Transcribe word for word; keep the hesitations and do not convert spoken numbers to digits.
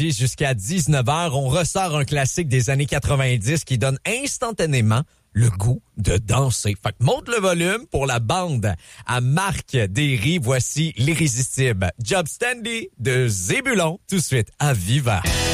Jusqu'à dix-neuf heures, on ressort un classique des années quatre-vingt-dix qui donne instantanément le goût de danser. Fait que monte le volume pour la bande à Marc Derry. Voici l'irrésistible Job Standy de Zébulon, tout de suite à Viva.